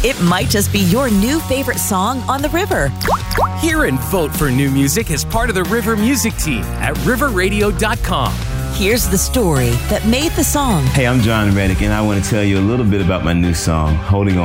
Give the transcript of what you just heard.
It might just be your new favorite song on the river. Hear and vote for new music as part of the River Music Team at riverradio.com. Here's the story that made the song. Hey, I'm John Reddick, and I want to tell you a little bit about my new song, Holding On.